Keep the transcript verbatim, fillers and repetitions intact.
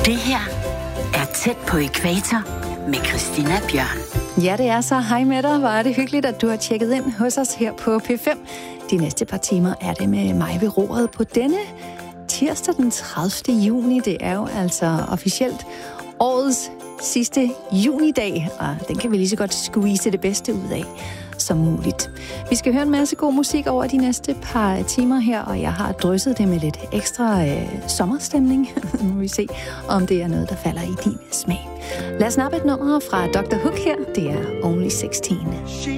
Det her er Tæt på ækvator med Christina Bjørn. Ja, det er så. Hej med dig. Hvor er det hyggeligt, at du har tjekket ind hos os her på P fem. De næste par timer er det med mig ved roret på denne tirsdag den tredivte juni. Det er jo altså officielt årets sidste junidag, og den kan vi lige så godt squeeze det bedste ud af som muligt. Vi skal høre en masse god musik over de næste par timer her, og jeg har drysset det med lidt ekstra øh, sommerstemning. Nu må vi se, om det er noget, der falder i din smag. Lad os snappe et nummer fra doktor Hook her. Det er Only seksten.